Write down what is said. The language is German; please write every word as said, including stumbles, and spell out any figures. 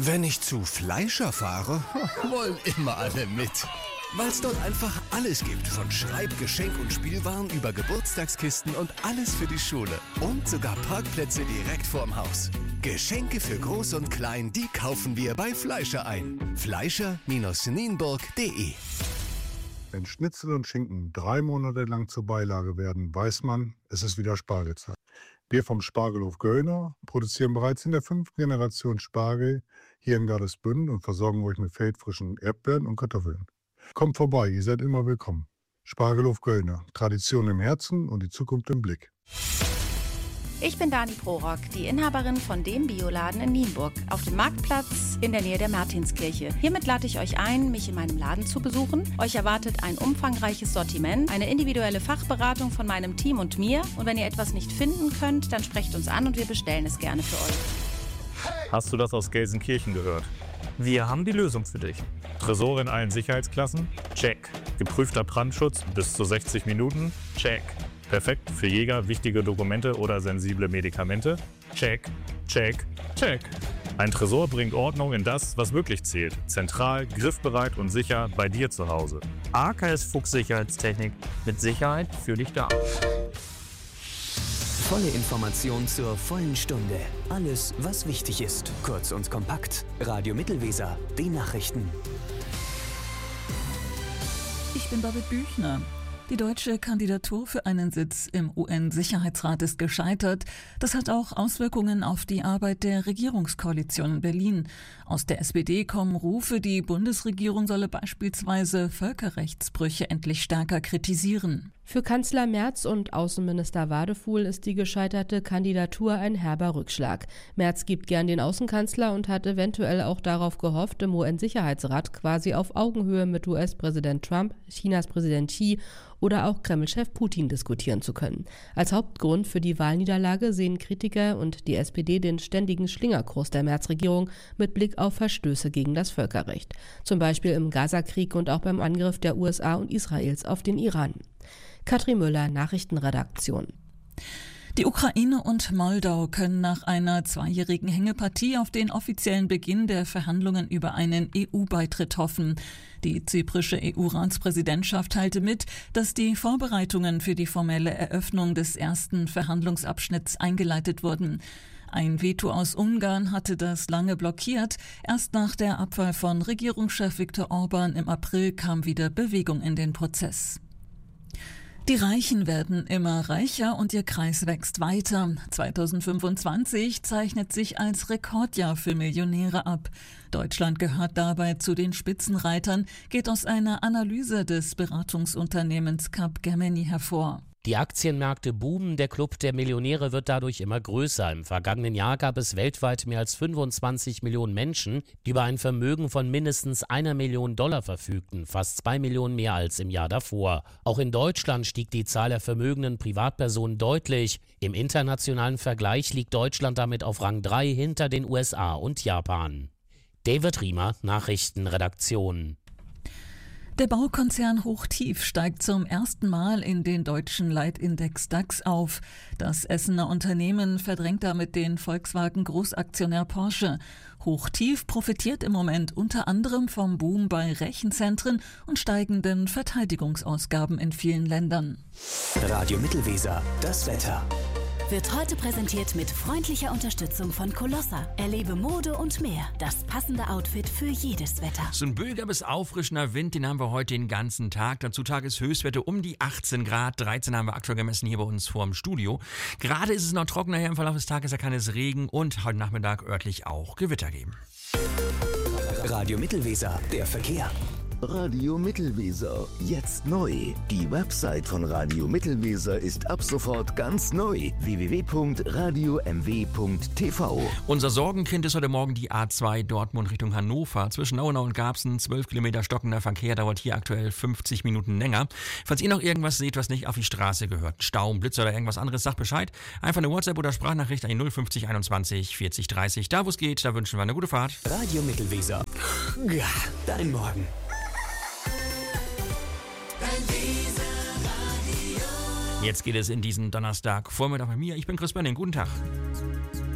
Wenn ich zu Fleischer fahre, wollen immer alle mit. Weil es dort einfach alles gibt, von Schreib-, Geschenk- und Spielwaren über Geburtstagskisten und alles für die Schule. Und sogar Parkplätze direkt vorm Haus. Geschenke für Groß und Klein, die kaufen wir bei Fleischer ein. Fleischer Nienburg punkt de. Wenn Schnitzel und Schinken drei Monate lang zur Beilage werden, weiß man, es ist wieder Spargelzeit. Wir vom Spargelhof Göllner produzieren bereits in der fünften Generation Spargel hier in Gardesbünden und versorgen euch mit feldfrischen Erdbeeren und Kartoffeln. Kommt vorbei, ihr seid immer willkommen. Spargelhof Göllner, Tradition im Herzen und die Zukunft im Blick. Ich bin Dani Prorock, die Inhaberin von dem Bioladen in Nienburg, auf dem Marktplatz in der Nähe der Martinskirche. Hiermit lade ich euch ein, mich in meinem Laden zu besuchen. Euch erwartet ein umfangreiches Sortiment, eine individuelle Fachberatung von meinem Team und mir. Und wenn ihr etwas nicht finden könnt, dann sprecht uns an und wir bestellen es gerne für euch. Hast du das aus Gelsenkirchen gehört? Wir haben die Lösung für dich. Tresor in allen Sicherheitsklassen? Check. Geprüfter Brandschutz bis zu sechzig Minuten? Check. Perfekt für Jäger, wichtige Dokumente oder sensible Medikamente? Check, check, check. Ein Tresor bringt Ordnung in das, was wirklich zählt. Zentral, griffbereit und sicher bei dir zu Hause. A K S Fuchs Sicherheitstechnik. Mit Sicherheit für dich da. Volle Information zur vollen Stunde. Alles, was wichtig ist. Kurz und kompakt. Radio Mittelweser. Die Nachrichten. Ich bin Babette Büchner. Die deutsche Kandidatur für einen Sitz im U N-Sicherheitsrat ist gescheitert. Das hat auch Auswirkungen auf die Arbeit der Regierungskoalition in Berlin. Aus der S P D kommen Rufe, die Bundesregierung solle beispielsweise Völkerrechtsbrüche endlich stärker kritisieren. Für Kanzler Merz und Außenminister Wadefuhl ist die gescheiterte Kandidatur ein herber Rückschlag. Merz gibt gern den Außenkanzler und hat eventuell auch darauf gehofft, im U N-Sicherheitsrat quasi auf Augenhöhe mit U S-Präsident Trump, Chinas Präsident Xi oder auch Kreml-Chef Putin diskutieren zu können. Als Hauptgrund für die Wahlniederlage sehen Kritiker und die S P D den ständigen Schlingerkurs der Merz-Regierung mit Blick auf Verstöße gegen das Völkerrecht. Zum Beispiel im Gaza-Krieg und auch beim Angriff der U S A und Israels auf den Iran. Katrin Müller, Nachrichtenredaktion. Die Ukraine und Moldau können nach einer zweijährigen Hängepartie auf den offiziellen Beginn der Verhandlungen über einen E U-Beitritt hoffen. Die zyprische E U-Ratspräsidentschaft teilte mit, dass die Vorbereitungen für die formelle Eröffnung des ersten Verhandlungsabschnitts eingeleitet wurden. Ein Veto aus Ungarn hatte das lange blockiert. Erst nach der Abwahl von Regierungschef Viktor Orban im April kam wieder Bewegung in den Prozess. Die Reichen werden immer reicher und ihr Kreis wächst weiter. zweitausendfünfundzwanzig zeichnet sich als Rekordjahr für Millionäre ab. Deutschland gehört dabei zu den Spitzenreitern, geht aus einer Analyse des Beratungsunternehmens Capgemini hervor. Die Aktienmärkte boomen, der Club der Millionäre wird dadurch immer größer. Im vergangenen Jahr gab es weltweit mehr als fünfundzwanzig Millionen Menschen, die über ein Vermögen von mindestens einer Million Dollar verfügten, fast zwei Millionen mehr als im Jahr davor. Auch in Deutschland stieg die Zahl der vermögenden Privatpersonen deutlich. Im internationalen Vergleich liegt Deutschland damit auf Rang drei hinter den U S A und Japan. David Riemer, Nachrichtenredaktion. Der Baukonzern Hochtief steigt zum ersten Mal in den deutschen Leitindex DAX auf. Das Essener Unternehmen verdrängt damit den Volkswagen-Großaktionär Porsche. Hochtief profitiert im Moment unter anderem vom Boom bei Rechenzentren und steigenden Verteidigungsausgaben in vielen Ländern. Radio Mittelweser, das Wetter. Wird heute präsentiert mit freundlicher Unterstützung von Colossa. Erlebe Mode und mehr. Das passende Outfit für jedes Wetter. So ein böiger bis auffrischender Wind, den haben wir heute den ganzen Tag. Dazu Tageshöchstwerte um die achtzehn Grad. dreizehn haben wir aktuell gemessen hier bei uns vorm Studio. Gerade ist es noch trockener hier im Verlauf des Tages, da kann es Regen und heute Nachmittag örtlich auch Gewitter geben. Radio Mittelweser, der Verkehr. Radio Mittelweser, jetzt neu. Die Website von Radio Mittelweser ist ab sofort ganz neu. w w w punkt radio m w punkt t v. Unser Sorgenkind ist heute Morgen die A zwei Dortmund Richtung Hannover. Zwischen Nauenau und Garbsen zwölf Kilometer stockender Verkehr, dauert hier aktuell fünfzig Minuten länger. Falls ihr noch irgendwas seht, was nicht auf die Straße gehört, Stau, Blitz oder irgendwas anderes, sagt Bescheid. Einfach eine WhatsApp oder Sprachnachricht an die null fünfzig einundzwanzig vierzig dreißig. Da wo es geht, da wünschen wir eine gute Fahrt. Radio Mittelweser. Ja, dein Morgen. Jetzt geht es in diesen Donnerstag Vormittag bei mir. Ich bin Chris Bönning. Guten Tag.